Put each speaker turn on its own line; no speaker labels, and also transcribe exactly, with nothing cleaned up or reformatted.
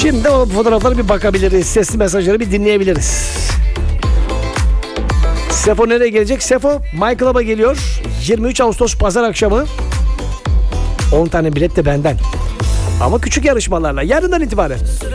Şimdi o fotoğraflara bir bakabiliriz. Sesli mesajları bir dinleyebiliriz. Sefo nereye gelecek? Sefo My Club'a geliyor. yirmi üç Ağustos Pazar akşamı. on tane bilet de benden. Ama küçük yarışmalarla yarından itibaren.